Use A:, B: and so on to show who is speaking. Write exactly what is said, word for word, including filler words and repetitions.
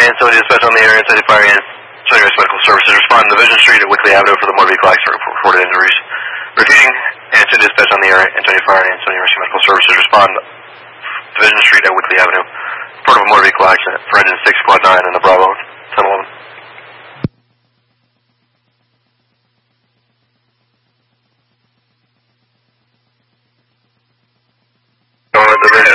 A: Antonio Dispatch on the air, Antonio Fire, Antonio Medical Services. Respond to Division Street at Wickley Avenue for the motor vehicle accident for reported injuries. Repeating, Antonio Dispatch on the air, Antonio Fire, Antonio Rescue Medical Services. Respond to Division Street at Wickley Avenue. Report of a motor vehicle accident for engine six squad nine in the Bravo ten eleven. Division